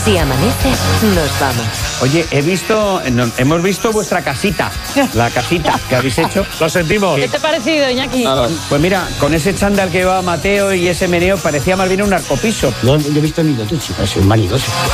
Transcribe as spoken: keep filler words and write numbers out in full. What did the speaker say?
Si amanece, nos vamos. Oye, he visto, no, hemos visto vuestra casita, la casita que habéis hecho. Lo sentimos. ¿Qué te ha parecido, Iñaki? Ah, pues mira, con ese chándal que llevaba Mateo y ese meneo parecía más bien un arcopiso. No, yo he visto ni lo tuyo, es un manigoso.